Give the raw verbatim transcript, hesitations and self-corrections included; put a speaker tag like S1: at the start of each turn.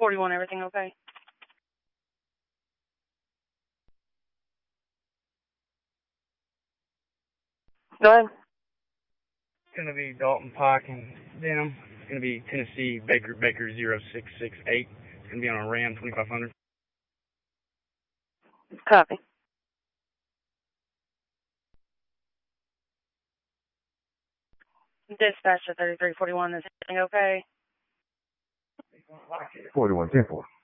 S1: forty-one, everything okay? Go ahead.
S2: It's going to be Dalton Pike and Denham. It's going to be Tennessee Baker Baker zero six six eight. It's going to be on a Ram twenty-five hundred.
S1: Copy. Dispatcher thirty-three forty-one, is everything okay?
S3: forty-one ten four.